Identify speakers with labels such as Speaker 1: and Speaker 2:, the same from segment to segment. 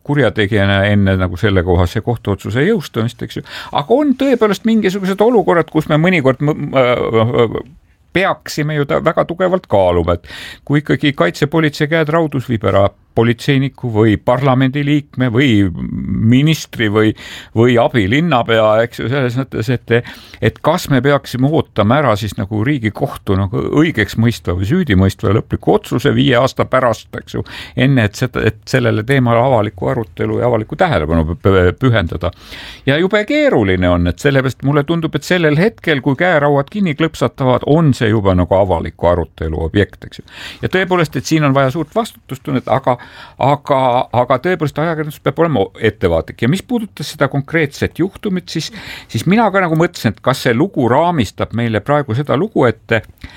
Speaker 1: kurjategijana enne nagu selle kohase kohtuotsuse jõustumist, eks ju. Aga on tõepoolest mingisugused olukorrad, kus me mõnikord peaksime ju väga tugevalt kaaluma, et kui ikkagi kaitsepolitsei käed raudus viib ära politseiniku või parlamendiliikme või ministri või abilinnapea, eks ju, selles mõttes, et kas me peaksime ootama ära siis nagu Riigikohtu nagu õigeks mõistva või süüdimõistva lõpliku otsuse 5 aasta pärast, eks ju, enne et sellele teemale avaliku arutelu ja avaliku tähelepanu pühendada. Ja jube keeruline on, et sellepärast mulle tundub, et sellel hetkel, kui käerauad kinni klõpsatavad, on see juba nagu avaliku arutelu objekt, eks ju. Ja tõepoolest, et siin on vaja suurt vastutustunnet, aga tõepoolest ajakirjandus peab olema ettevaatlik. Ja mis puudutas seda konkreetset juhtumit, siis mina ka nagu mõtlesin, et kas see lugu raamistab meile praegu seda lugu, et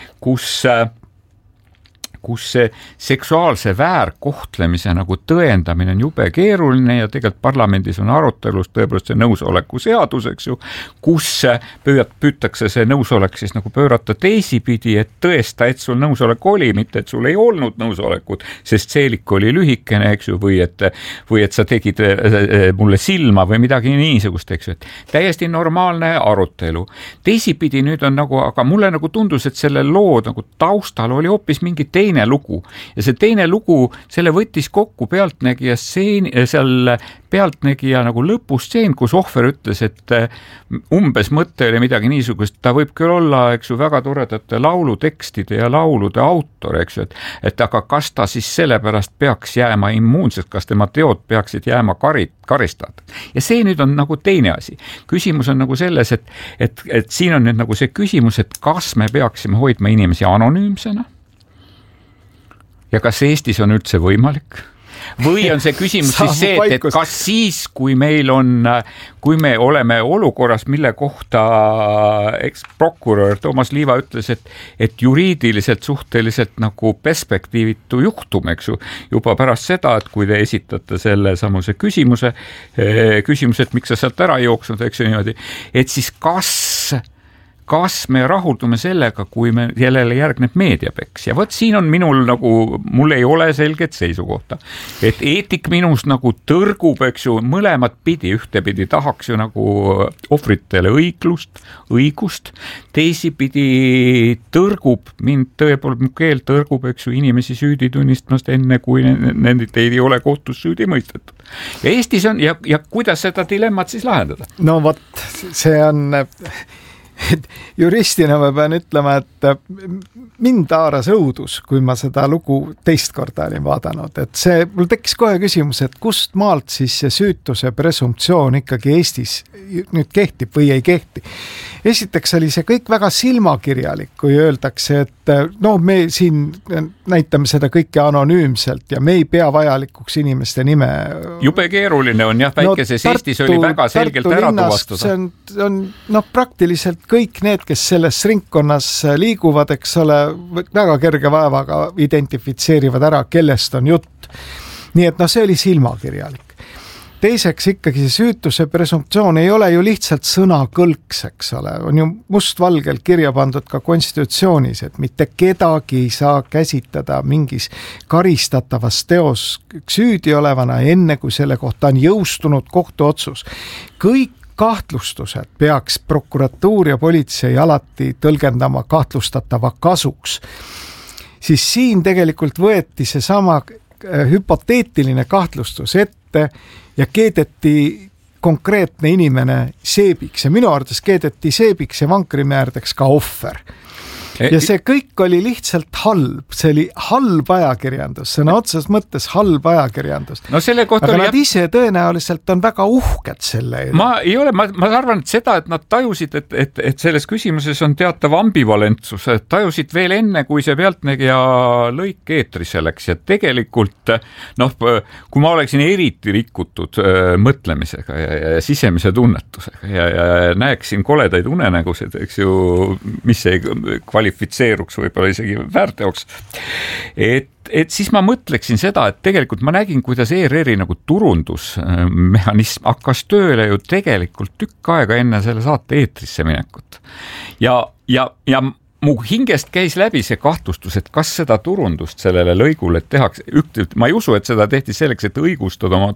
Speaker 1: kus see seksuaalse väärkohtlemise nagu tõendamine on jube keeruline ja tegelikult parlamendis on arutelus tõepoolest see nõusoleku seadus, eks ju, kus püütakse see nõusolek siis nagu pöörata teisipidi, et tõesta, et sul nõusolek oli, mitte et sul ei olnud nõusolekut, sest seelik oli lühikene, eks ju, või et sa tegid mulle silma või midagi niisugust, eks ju, et täiesti normaalne arutelu. Teisipidi nüüd on nagu, aga mulle nagu tundus, et selle loo nagu taustal oli hoopis mingi teine lugu ja see teine lugu, selle võttis kokku pealtnägija nagu lõpustseen, kus ohver ütles, et umbes mõte oli midagi niisugust, ta võib küll olla, eks ju, väga toredate laulutekstide ja laulude autor, eks ju, et aga kas ta siis sellepärast peaks jääma immuunseks, kas tema teod peaksid jääma karistatud. Ja see nüüd on nagu teine asi. Küsimus on nagu selles, et siin on nüüd nagu see küsimus, et kas me peaksime hoidma inimesi anonüümsena ja kas Eestis on üldse võimalik? Või on see küsimus siis see, et kas siis, kui me oleme olukorras, mille kohta eksprokurör Toomas Liiva ütles, et juriidiliselt suhteliselt nagu perspektiivitu juhtum, eks ju, juba pärast seda, et kui te esitate selle samuse küsimuse, et miks sa sealt ära jooksnud, eks ju niimoodi, et siis kas me rahuldume sellega, kui me jälle järgneb meediapeks. Ja võt siin on mul ei ole selget seisukohta. Et eetik minus nagu tõrgub, eks ju, mõlemad pidi, ühtepidi tahaks ju nagu ohvritele õigust, teisipidi tõrgub, mind tõepoolest mu keel tõrgub, eks ju, inimesi süüdi tunnistamast enne, kui nendid ei ole kohtus süüdi mõistetud. Ja Eestis on, ja kuidas seda dilemmat siis lahendada?
Speaker 2: No vot, see on... juristina ma pean ütlema, et mind haaras õudus, kui ma seda lugu teist korda olin vaadanud, et mul tekkis kohe küsimus, et kust maalt siis see süütuse presumptsioon ikkagi Eestis nüüd kehtib või ei kehti. Esiteks oli see kõik väga silmakirjalik, kui öeldakse, et no me siin näitame seda kõike anonüümselt ja me ei pea vajalikuks inimeste nime.
Speaker 1: Jube keeruline on jah, väikeses Eestis oli väga selgelt ära tuvastada.
Speaker 2: See on praktiliselt kõik need, kes selles ringkonnas liiguvad, eks ole, väga kerge vaevaga identifitseerivad ära, kellest on jutt. Nii et see oli silmakirjalik. Teiseks ikkagi see süütuse presumptsioon ei ole ju lihtsalt sõnakõlks, eks ole. On ju mustvalgelt kirja pandud ka konstitutsioonis, et mitte kedagi ei saa käsitada mingis karistatavas teos süüdi olevana enne, kui selle kohta on jõustunud kohtuotsus. Kõik kahtlustused peaks prokuratuur ja politsei alati tõlgendama kahtlustatava kasuks. Siis siin tegelikult võeti see sama hüpoteetiline kahtlustus ette ja keedeti konkreetne inimene seebiks ja minu arvates keedeti seebiks ja vankrimäärdeks ka ohver. Ja see kõik oli lihtsalt halb, see oli halb ajakirjandus, sõna otsas mõttes halb ajakirjandus.
Speaker 1: No selle kohta
Speaker 2: aga nad ise tõenäoliselt on väga uhked selle.
Speaker 1: Ma arvan, et seda, et nad tajusid, et selles küsimuses on teatav ambivalentsus, et tajusid veel enne, kui see pealtnägija lõik eetrisse läks ja tegelikult, kui ma oleksin eriti rikutud mõtlemisega ja sisemise tunnetusega ja näeksin koledaid unenägusid, eks ju, mis ei kvalifitseeruks võib-olla isegi väärteoks, et siis ma mõtleksin seda, et tegelikult ma nägin, kuidas ERR-i nagu turundusmehhanism hakkas tööle ju tegelikult tükk aega enne selle saate eetrisse minekut. Ja mu hingest käis läbi see kahtlustus, et kas seda turundust sellele lõigule tehakse, ma ei usu, et seda tehti selleks, et õigustada oma